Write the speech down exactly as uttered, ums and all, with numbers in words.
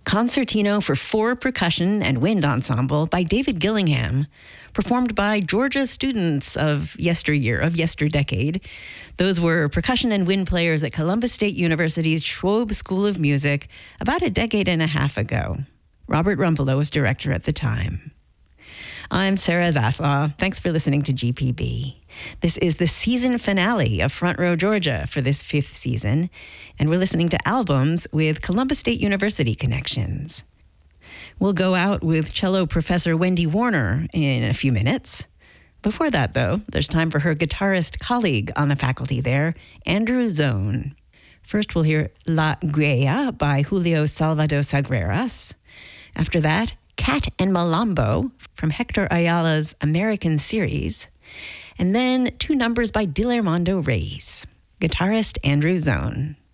Concertino for Four Percussion and Wind Ensemble by David Gillingham, performed by Georgia students of yesteryear, of yesterdecade. Those were percussion and wind players at Columbus State University's Schwob School of Music about a decade and a half ago. Robert Rumpelow was director at the time. I'm Sarah Zaslaw. Thanks for listening to G P B. This is the season finale of Front Row Georgia for this fifth season, and we're listening to albums with Columbus State University connections. We'll go out with cello professor Wendy Warner in a few minutes. Before that, though, there's time for her guitarist colleague on the faculty there, Andrew Zone. First, we'll hear La Guaya by Julio Salvador Sagreras. After that, Cat and Malambo from Hector Ayala's American series. And then two numbers by Dilermando Reyes. Guitarist Andrew Zone.